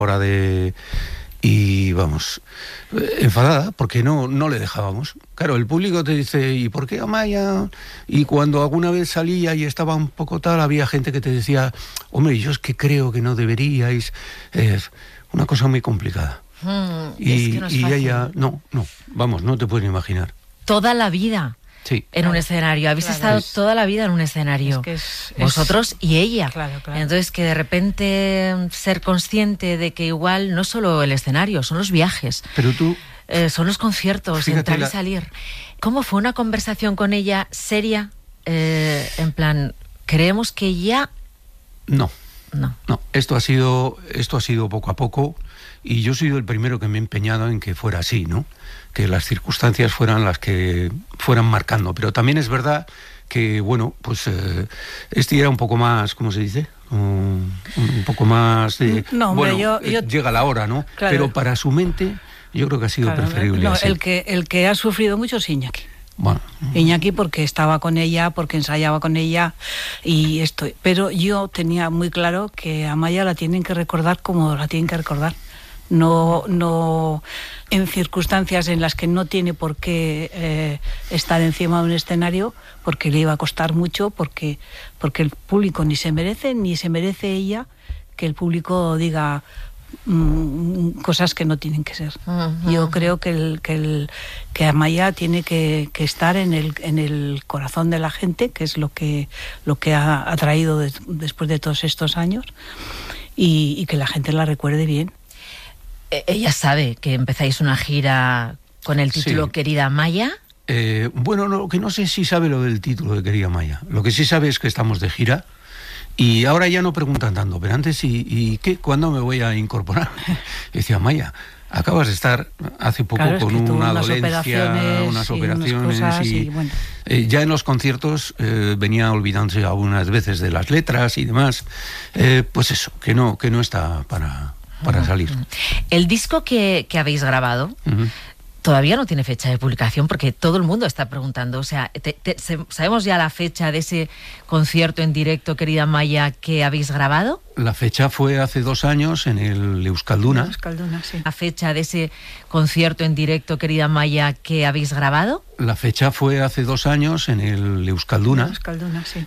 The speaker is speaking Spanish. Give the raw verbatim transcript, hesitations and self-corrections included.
hora de... Y vamos, enfadada porque no, no le dejábamos. Claro, el público te dice, ¿y por qué Amaya? Y cuando alguna vez salía y estaba un poco tal, había gente que te decía, hombre, yo es que creo que no deberíais. Es una cosa muy complicada. Mm, y es que no es y fácil. ella, no, no, vamos, no te puedes imaginar. Toda la vida. Sí. En Claro. un escenario, habéis Claro, estado es- toda la vida en un escenario, Es que es- es- vosotros y ella. Claro, claro. Entonces que de repente ser consciente de que igual no solo el escenario, son los viajes, Pero tú, eh, son los conciertos, Fíjate entrar la- y salir. ¿Cómo fue una conversación con ella seria? Eh, en plan, creemos que ya no. no. No, esto ha sido, esto ha sido poco a poco, y yo he sido el primero que me he empeñado en que fuera así, ¿no? Que las circunstancias fueran las que fueran marcando. Pero también es verdad que, bueno, pues eh, este era un poco más, ¿cómo se dice? Un, un poco más de... No, hombre, bueno, yo- eh, yo- llega la hora, ¿no? Claro. Pero para su mente yo creo que ha sido Claro, preferible no, así. el que el que ha sufrido mucho es Iñaki. Bueno, Iñaki porque estaba con ella, porque ensayaba con ella y esto. Pero yo tenía muy claro que a Amaya la tienen que recordar como la tienen que recordar. No, no en circunstancias en las que no tiene por qué eh, estar encima de un escenario, porque le iba a costar mucho, porque, porque el público ni se merece, ni se merece ella que el público diga mm, cosas que no tienen que ser. Ujú. Yo creo que el, que el que Amaya tiene que, que estar en el en el corazón de la gente, que es lo que lo que ha, ha traído des- después de todos estos años, y, y que la gente la recuerde bien. Eh, Ella sabe que empezáis una gira con el título Sí. Querida Amaya. eh, bueno, lo que no sé si sabe lo del título de Querida Amaya. Lo que sí sabe es que estamos de gira. Y ahora ya no preguntan tanto, pero antes, ¿y, y qué? ¿Cuándo me voy a incorporar? Y decía, Amaya, acabas de estar hace poco Claro, es con que tuvo una unas dolencia, operaciones unas y unas operaciones, cosas y, y bueno. eh, ya en los conciertos eh, venía olvidándose algunas veces de las letras y demás. Eh, pues eso, que no, que no está para, para salir. El disco que, que habéis grabado Ujú. todavía no tiene fecha de publicación porque todo el mundo está preguntando. O sea, te- te- se- ¿sabemos ya la fecha de ese concierto en directo, Querida Amaya, que habéis grabado? La fecha fue hace dos años en el Euskalduna. Euskalduna, sí. ¿La fecha de ese concierto en directo, Querida Amaya, que habéis grabado? La fecha fue hace dos años en el Euskalduna. Euskalduna, sí.